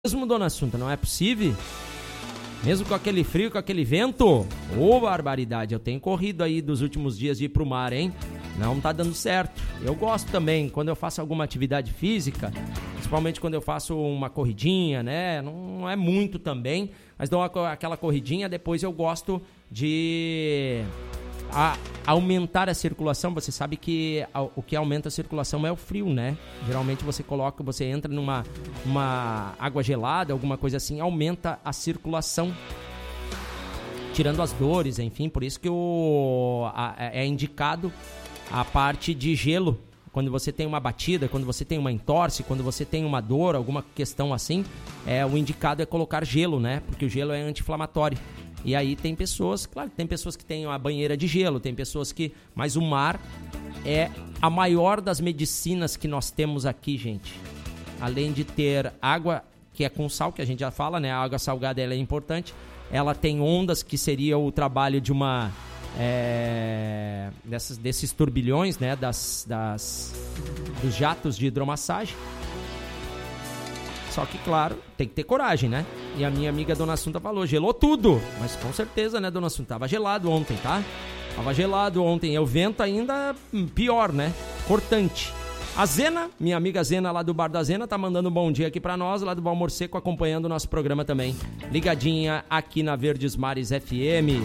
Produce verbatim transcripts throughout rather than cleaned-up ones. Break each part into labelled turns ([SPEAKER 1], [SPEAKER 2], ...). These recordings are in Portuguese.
[SPEAKER 1] mesmo, dona Assunta, não é possível? Mesmo com aquele frio, com aquele vento? Ô, oh, barbaridade, eu tenho corrido aí dos últimos dias de ir pro mar, hein? Não tá dando certo. Eu gosto também, quando eu faço alguma atividade física, principalmente quando eu faço uma corridinha, né? Não é muito também, mas dou uma, aquela corridinha, depois eu gosto de a, aumentar a circulação. Você sabe que a, o que aumenta a circulação é o frio, né? Geralmente você coloca, você entra numa uma água gelada, alguma coisa assim, aumenta a circulação, tirando as dores, enfim, por isso que o, a, é indicado a parte de gelo. Quando você tem uma batida, quando você tem uma entorse, quando você tem uma dor, alguma questão assim, é, o indicado é colocar gelo, né? Porque o gelo é anti-inflamatório. E aí tem pessoas, claro, tem pessoas que têm uma banheira de gelo, tem pessoas que... Mas o mar é a maior das medicinas que nós temos aqui, gente. Além de ter água, que é com sal, que a gente já fala, né? A água salgada, ela é importante. Ela tem ondas, que seria o trabalho de uma... É, dessas, desses turbilhões, né, das, das, dos jatos de hidromassagem. Só que, claro, tem que ter coragem, né? E a minha amiga Dona Assunta falou, gelou tudo. Mas com certeza, né, Dona Assunta? Tava gelado ontem, tá? Tava gelado ontem. E o vento ainda pior, né? Cortante. A Zena, minha amiga Zena lá do Bar da Zena, tá mandando um bom dia aqui pra nós, lá do Valmor Seco, acompanhando o nosso programa também. Ligadinha aqui na Verdes Mares F M.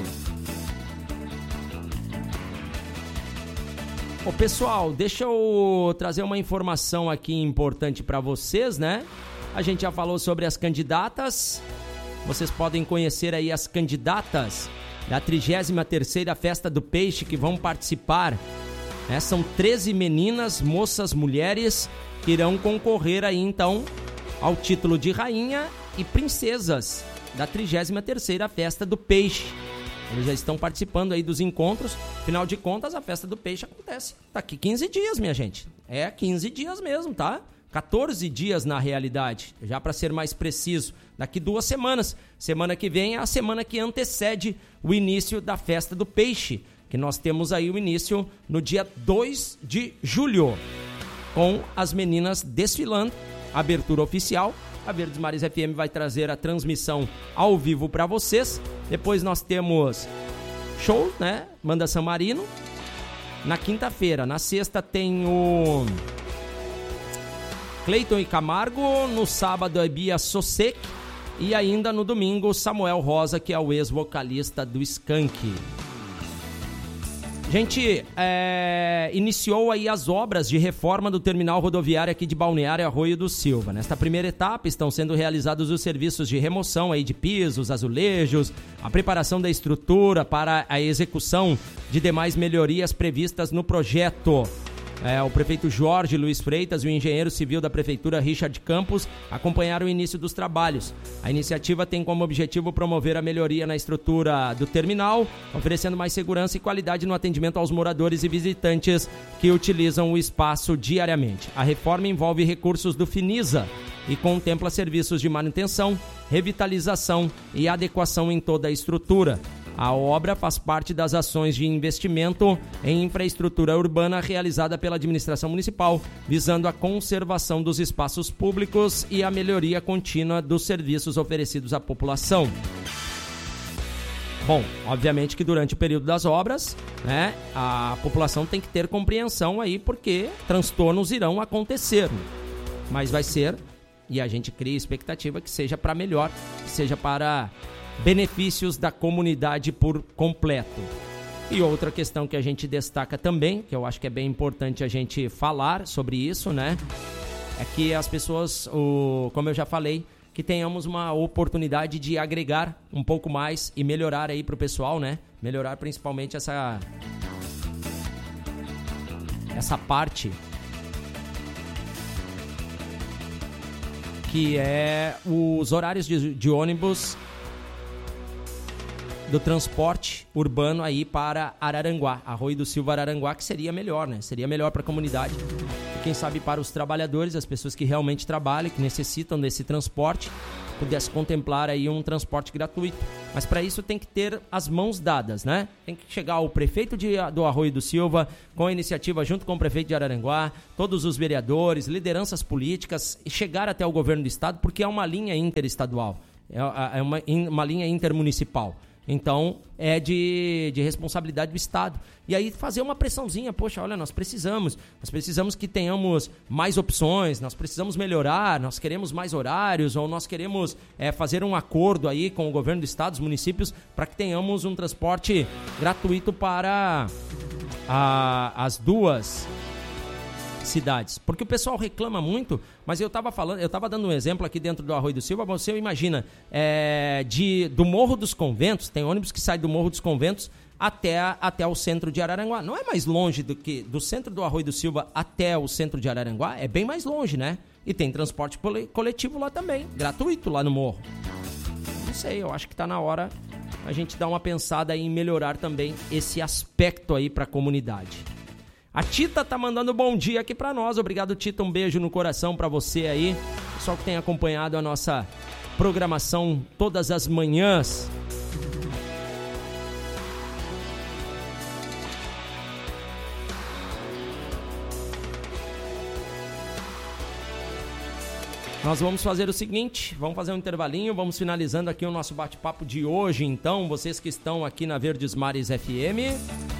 [SPEAKER 1] Ô, pessoal, deixa eu trazer uma informação aqui importante para vocês, né? A gente já falou sobre as candidatas. Vocês podem conhecer aí as candidatas da trigésima terceira Festa do Peixe que vão participar, né? São treze meninas, moças, mulheres que irão concorrer aí, então, ao título de rainha e princesas da trigésima terceira Festa do Peixe. Eles já estão participando aí dos encontros. Afinal de contas, a Festa do Peixe acontece daqui quinze dias, minha gente. É quinze dias mesmo, tá? quatorze dias na realidade, já para ser mais preciso. Daqui duas semanas. Semana que vem é a semana que antecede o início da Festa do Peixe, que nós temos aí o início no dia dois de julho, com as meninas desfilando, abertura oficial. A Verdes Mares F M vai trazer a transmissão ao vivo para vocês. Depois nós temos show, né? Manda San Marino. Na quinta-feira. Na sexta tem o Cleiton e Camargo. No sábado é Bia Sosek. E ainda no domingo, Samuel Rosa, que é o ex-vocalista do Skank. Gente, é, iniciou aí as obras de reforma do terminal rodoviário aqui de Balneário Arroio do Silva. Nesta primeira etapa estão sendo realizados os serviços de remoção aí de pisos, azulejos, a preparação da estrutura para a execução de demais melhorias previstas no projeto. É, o prefeito Jorge Luiz Freitas e o engenheiro civil da prefeitura Richard Campos acompanharam o início dos trabalhos. A iniciativa tem como objetivo promover a melhoria na estrutura do terminal, oferecendo mais segurança e qualidade no atendimento aos moradores e visitantes que utilizam o espaço diariamente. A reforma envolve recursos do Finisa e contempla serviços de manutenção, revitalização e adequação em toda a estrutura. A obra faz parte das ações de investimento em infraestrutura urbana realizada pela administração municipal, visando a conservação dos espaços públicos e a melhoria contínua dos serviços oferecidos à população. Bom, obviamente que durante o período das obras, né, a população tem que ter compreensão aí, porque transtornos irão acontecer. Mas vai ser, e a gente cria expectativa que seja para melhor, que seja para benefícios da comunidade por completo. E outra questão que a gente destaca também, que eu acho que é bem importante a gente falar sobre isso, né? É que as pessoas, o, como eu já falei, que tenhamos uma oportunidade de agregar um pouco mais e melhorar aí pro pessoal, né? Melhorar principalmente essa essa parte que é os horários de, de ônibus do transporte urbano aí para Araranguá, Arroio do Silva, Araranguá, que seria melhor, né? Seria melhor para a comunidade e quem sabe para os trabalhadores, as pessoas que realmente trabalham, que necessitam desse transporte, pudesse contemplar aí um transporte gratuito. Mas para isso tem que ter as mãos dadas, né? Tem que chegar o prefeito de, do Arroio do Silva com a iniciativa junto com o prefeito de Araranguá, todos os vereadores, lideranças políticas e chegar até o governo do estado, porque é uma linha interestadual, é uma, uma linha intermunicipal. Então, é de, de responsabilidade do Estado. E aí fazer uma pressãozinha, poxa, olha, nós precisamos, nós precisamos que tenhamos mais opções, nós precisamos melhorar, nós queremos mais horários, ou nós queremos é, fazer um acordo aí com o governo do Estado, os municípios, para que tenhamos um transporte gratuito para a, as duas cidades, porque o pessoal reclama muito, mas eu estava falando, eu estava dando um exemplo aqui dentro do Arroio do Silva. Você imagina, é, de, do Morro dos Conventos, tem ônibus que sai do Morro dos Conventos até, até o centro de Araranguá. Não é mais longe do que do centro do Arroio do Silva até o centro de Araranguá, é bem mais longe, né? E tem transporte coletivo lá também, gratuito lá no morro. Não sei, eu acho que está na hora a gente dar uma pensada em melhorar também esse aspecto aí para a comunidade. A Tita tá mandando bom dia aqui pra nós. Obrigado, Tita. Um beijo no coração pra você aí. Pessoal que tem acompanhado a nossa programação todas as manhãs. Nós vamos fazer o seguinte, vamos fazer um intervalinho, vamos finalizando aqui o nosso bate-papo de hoje, então, vocês que estão aqui na Verdes Mares F M.